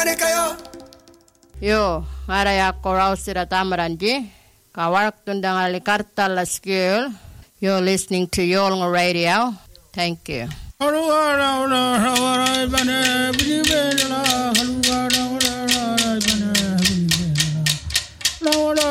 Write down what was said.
그만할까요? Yo, araya korausira tamaranji. Kawarak tundangali kartala skill. You're listening to Yolnga Radio. Thank you.